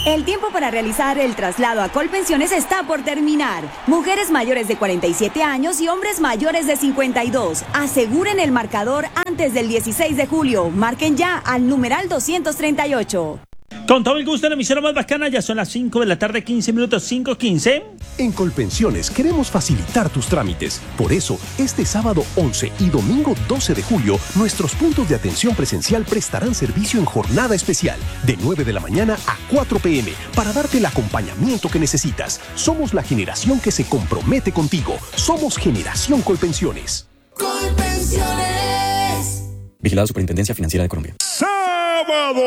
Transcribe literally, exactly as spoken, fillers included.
El tiempo para realizar el traslado a Colpensiones está por terminar. Mujeres mayores de cuarenta y siete años y hombres mayores de cincuenta y dos. Aseguren el marcador antes del dieciséis de julio. Marquen ya al numeral doscientos treinta y ocho. Con todo el gusto en la emisora más bacana, ya son las cinco de la tarde, quince minutos, cinco quince. En Colpensiones queremos facilitar tus trámites. Por eso, este sábado once y domingo doce de julio, nuestros puntos de atención presencial prestarán servicio en jornada especial, de nueve de la mañana a cuatro pe eme, para darte el acompañamiento que necesitas. Somos la generación que se compromete contigo. Somos Generación Colpensiones. Colpensiones. Vigilada Superintendencia Financiera de Colombia. ¡Sábado!